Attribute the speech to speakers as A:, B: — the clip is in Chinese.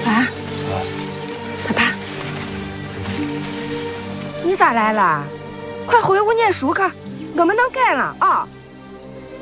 A: 爸，爸爸，
B: 你咋来了？快回屋念书去，我们能赶了啊！